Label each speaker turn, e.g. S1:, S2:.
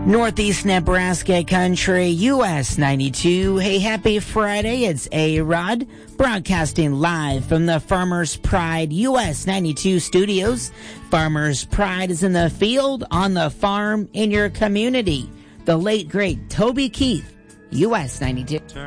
S1: Northeast Nebraska country, US 92. Hey, happy Friday. It's A-Rod broadcasting live from the Farmers Pride US 92 studios. Farmers Pride is in the field, on the farm, in your community. The late, great Toby Keith, US 92.